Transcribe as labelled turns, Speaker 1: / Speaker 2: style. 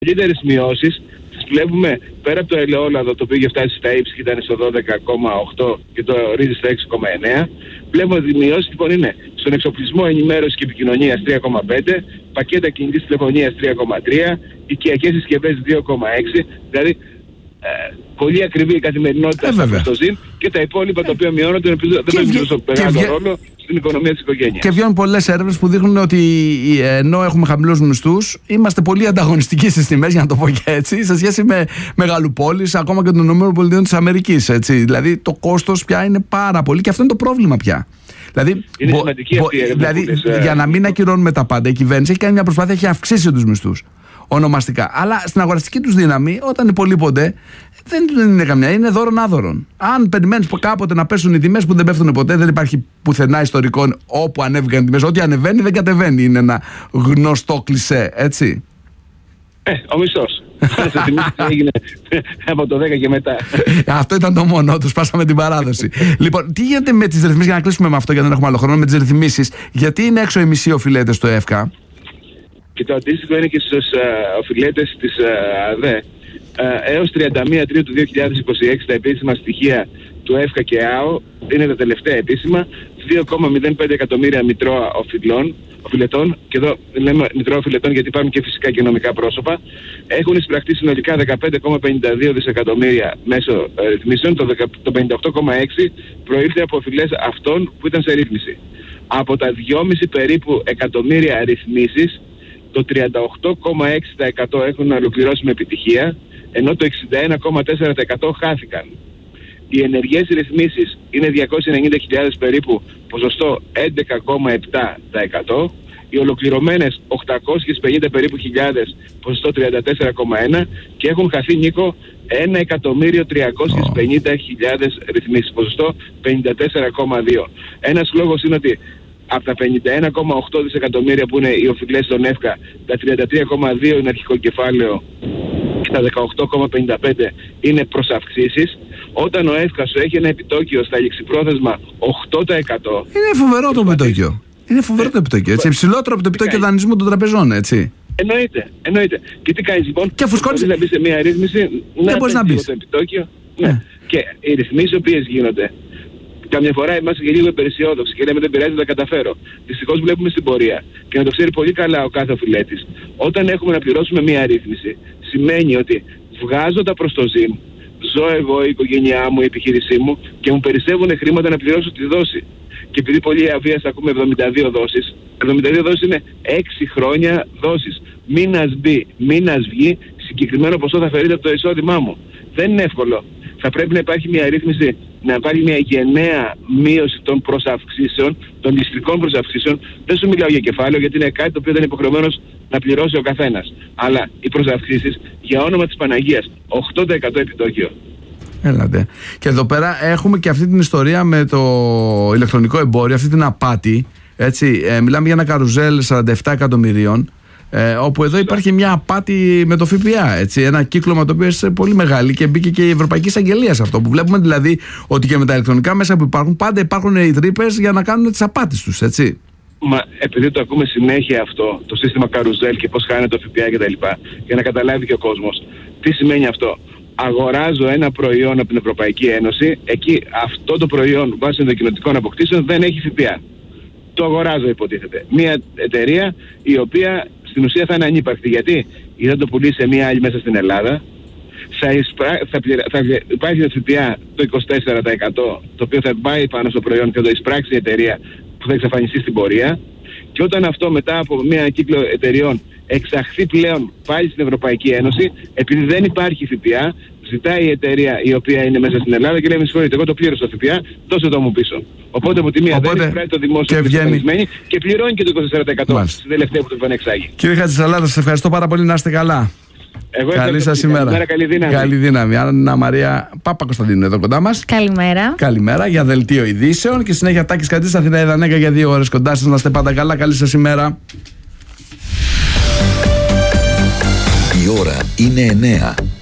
Speaker 1: μεγαλύτερες μειώσεις τις βλέπουμε πέρα από το ελαιόλαδο, το οποίο είχε φτάσει στα ύψη και ήταν στο 12,8 και το ρύζι στο 6,9. Βλέπουμε ότι οι μειώσεις λοιπόν είναι στον εξοπλισμό ενημέρωσης και επικοινωνίας 3,5, πακέτα κινητής τηλεφωνίας 3,3, οικιακές συσκευές 2,6, δηλαδή πολύ ακριβή η καθημερινότητα στο ΖΙΝ και τα υπόλοιπα τα οποία μειώνονται δεν παίζουν τόσο μεγάλο ρόλο στην οικονομία της οικογένειας.
Speaker 2: Και βγαίνουν πολλές έρευνες που δείχνουν ότι ενώ έχουμε χαμηλούς μισθούς, είμαστε πολύ ανταγωνιστικοί στις τιμές, για να το πω και έτσι, σε σχέση με μεγαλοπόλεις, ακόμα και των ΗΠΑ της Αμερικής. Έτσι. Δηλαδή το κόστος πια είναι πάρα πολύ και αυτό είναι το πρόβλημα πια. Δηλαδή, για να μην ακυρώνουμε τα πάντα, η κυβέρνηση έχει κάνει μια προσπάθεια, έχει αυξήσει τους μισθούς ονομαστικά. Αλλά στην αγοραστική τους δύναμη, όταν υπολείπονται, δεν είναι καμιά, είναι δώρον άδωρον. Αν περιμένεις κάποτε να πέσουν οι τιμές που δεν πέφτουν ποτέ, δεν υπάρχει πουθενά ιστορικό όπου ανέβηκαν οι τιμές. Ό,τι ανεβαίνει δεν κατεβαίνει. Είναι ένα γνωστό κλισέ, έτσι.
Speaker 1: Ο μισθός. Θα θυμίσεις τι έγινε από το 10 και μετά.
Speaker 2: Αυτό ήταν το μόνο, τους πάσαμε την παράδοση. Λοιπόν, τι γίνεται με τις ρυθμίσεις, για να κλείσουμε με αυτό, γιατί δεν έχουμε άλλο χρόνο, με τις ρυθμίσεις, γιατί είναι έξω οι μισοί οφειλέτες στο ΕΦΚΑ?
Speaker 1: Και το αντίστοιχο είναι και στους οφειλέτες της ΑΔΕ. Έως 31 Τρίου του 2026 τα επίσημα στοιχεία του ΕΦΚΑ και ΑΟ είναι τα τελευταία επίσημα, 2,05 εκατομμύρια μητρώα οφειλετών, και εδώ λέμε μητρώα οφειλετών γιατί υπάρχουν και φυσικά και νομικά πρόσωπα, έχουν εισπραχτεί συνολικά 15,52 δισεκατομμύρια μέσω ρυθμίσεων. Το 58,6 προήλθε από οφειλές αυτών που ήταν σε ρύθμιση. Από τα 2,5 περίπου εκατομμύρια ρυθμίσεις, το 38,6% έχουν ολοκληρώσει με επιτυχία, ενώ το 61,4% χάθηκαν. Οι ενεργές ρυθμίσεις είναι 290.000 περίπου, ποσοστό 11,7%. Οι ολοκληρωμένες 850 περίπου χιλιάδες, ποσοστό 34,1%, και έχουν χαθεί, Νίκο, 1.350.000 ρυθμίσεις, ποσοστό 54,2%. Ένας λόγος είναι ότι από τα 51,8 δισεκατομμύρια που είναι οι οφειλές στον ΕΦΚΑ, τα 33,2 είναι αρχικό κεφάλαιο και τα 18,55 είναι προς αυξήσεις. Όταν ο ΕΦΚΑ σου έχει ένα επιτόκιο στα ληξιπρόθεσμα 8%.
Speaker 2: Είναι φοβερό το επιτόκιο. Είναι φοβερό το επιτόκιο. Έτσι. Υψηλότερο από το επιτόκιο δανεισμού των τραπεζών, έτσι.
Speaker 1: Εννοείται. Και τι κάνεις λοιπόν?
Speaker 2: Και φουσκώνεις.
Speaker 1: Να μπεις σε μια ρύθμιση,
Speaker 2: δεν μπορείς να μπεις.
Speaker 1: Το επιτόκιο. Ναι. Και οι ρυθμίσεις οι οποίες γίνονται, καμιά φορά είμαστε και λίγο υπεραισιόδοξοι και λέμε δεν πειράζει, θα τα καταφέρω. Δυστυχώς βλέπουμε στην πορεία, και να το ξέρει πολύ καλά ο κάθε οφειλέτης, όταν έχουμε να πληρώσουμε μια ρύθμιση, σημαίνει ότι βγάζω τα προς το ΖΙΜ, ζω εγώ, η οικογένειά μου, η επιχείρησή μου, και μου περισσεύουν χρήματα να πληρώσω τη δόση. Και επειδή πολύ αβίαστα ακούμε 72 δόσεις, 72 δόσεις είναι 6 χρόνια δόσεις. Μήνας μπει, μήνας βγει, συγκεκριμένο ποσό θα φέρει από το εισόδημά μου. Δεν είναι εύκολο. Θα πρέπει να υπάρχει μια ρύθμιση, να υπάρχει μια γενναία μείωση των προσαυξήσεων, των ληστρικών προσαυξήσεων. Δεν σου μιλάω για κεφάλαιο, γιατί είναι κάτι το οποίο δεν είναι υποχρεωμένος να πληρώσει ο καθένας. Αλλά οι προσαυξήσεις, για όνομα της Παναγίας, 8% επιτόκιο.
Speaker 2: Έλατε. Και εδώ πέρα έχουμε και αυτή την ιστορία με το ηλεκτρονικό εμπόριο, αυτή την απάτη. Έτσι, μιλάμε για ένα καρουζέλ 47 εκατομμυρίων. Όπου εδώ υπάρχει μια απάτη με το ΦΠΑ, έτσι, ένα κύκλωμα το οποίο είναι πολύ μεγάλη, και μπήκε και η Ευρωπαϊκή Εισαγγελία σε αυτό, που βλέπουμε δηλαδή ότι και με τα ηλεκτρονικά μέσα που υπάρχουν πάντα υπάρχουν οι τρύπες για να κάνουν τις απάτες τους, έτσι.
Speaker 1: Μα επειδή το ακούμε συνέχεια αυτό, το σύστημα καρουζέλ και πώς χάνεται το ΦΠΑ κτλ., για να καταλάβει και ο κόσμος τι σημαίνει αυτό. Αγοράζω ένα προϊόν από την Ευρωπαϊκή Ένωση, εκεί αυτό το προϊόν βάσει των κοινοτικών αποκτήσεων δεν έχει ΦΠΑ. Το αγοράζω, υποτίθεται. Μια εταιρεία η οποία στην ουσία θα είναι ανύπαρκτη. Γιατί θα το πουλήσει σε μια άλλη μέσα στην Ελλάδα, θα υπάρχει ΦΠΑ το 24%, το οποίο θα πάει πάνω στο προϊόν και θα το εισπράξει η εταιρεία που θα εξαφανιστεί στην πορεία. Και όταν αυτό μετά από μια κύκλο εταιρεών εξαχθεί πλέον πάλι στην Ευρωπαϊκή Ένωση, επειδή δεν υπάρχει ΦΠΑ, ζητάει η εταιρεία η οποία είναι μέσα στην Ελλάδα και λέει: με συγχωρείτε, εγώ το πλήρωσα το ΦΠΑ, δώσε το μου πίσω. Οπότε από τη μία δεν εισπράττει το δημόσιο και πληρώνει και το 24% στην τελευταία που το επανεξάγει.
Speaker 2: Κύριε Χατζησαλάτα, σας ευχαριστώ πάρα πολύ, να είστε καλά.
Speaker 1: Καλή σας ημέρα. Καλή δύναμη.
Speaker 2: Καλή δύναμη. Άννα Μαρία Παπα-Κωνσταντίνου εδώ κοντά μας.
Speaker 3: Καλημέρα.
Speaker 2: Καλημέρα για δελτίο ειδήσεων και συνέχεια Τάκης Κατσής, Αθηνά Ιδανέκα για 2 ώρες κοντά σας. Να είστε πάντα καλά. Καλή σας ημέρα.
Speaker 4: Η ώρα είναι 9.